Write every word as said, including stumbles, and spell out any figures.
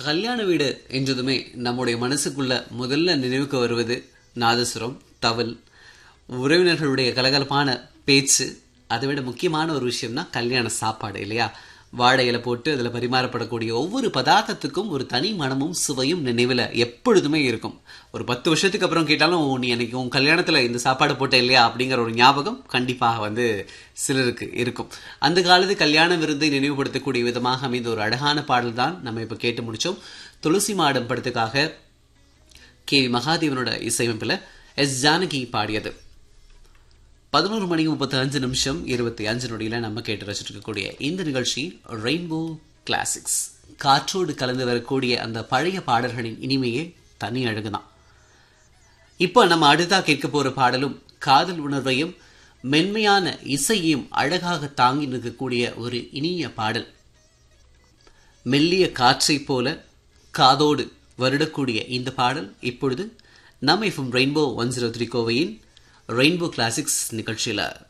கல்யாண வீடு என்றதுமே நம்முடைய மனசுக்குள்ள முதல்ல நினைவுக்கு வருவது நாதசுரம், தவில், உறவினர்களுடைய கலகலப்பான பேச்சு. அதை விட முக்கியமான ஒரு விஷயம்னா கல்யாண சாப்பாடு இல்லையா? வாழை இலை போட்டு அதில் பரிமாறப்படக்கூடிய ஒவ்வொரு பதார்த்தத்துக்கும் ஒரு தனி மனமும் சுவையும் நினைவில் எப்பொழுதுமே இருக்கும். ஒரு பத்து வருஷத்துக்கு அப்புறம் கேட்டாலும் நீ அன்னைக்கு உன் கல்யாணத்தில் இந்த சாப்பாடு போட்ட இல்லையா அப்படிங்கிற ஒரு ஞாபகம் கண்டிப்பாக வந்து சிலருக்கு இருக்கும். அந்த காலத்து கல்யாண விருந்தை நினைவுபடுத்தக்கூடிய விதமாக அமைந்த ஒரு அழகான பாடல் தான் நம்ம இப்போ கேட்டு முடித்தோம். துளசி மாடம் படத்துக்காக கே வி மகாதேவனோட இசையமைப்பில் எஸ் ஜானகி பாடியது. பதினோரு மணி முப்பத்தி அஞ்சு நிமிஷம் இருபத்தி அஞ்சு நொடியில் நம்ம கேட்டு ரசிச்சுட்டு இருக்கக்கூடிய இந்த நிகழ்ச்சி ரெயின்போ கிளாசிக்ஸ். காற்றோடு கலந்து வரக்கூடிய அந்த பழைய பாடல்களின் இனிமையே தனி அழகுதான். இப்போ நம்ம அடுத்தா கேட்க போற பாடலும் காதல் உணர்வையும் மென்மையான இசையையும் அழகாக தாங்கி நிற்கக்கூடிய ஒரு இனிய பாடல். மெல்லிய காற்றை போல காதோடு வருடக்கூடிய இந்த பாடல் இப்பொழுது நம்ம FM rainbow one zero three கோவையின் rainbow classics நிகழ்ச்சியில்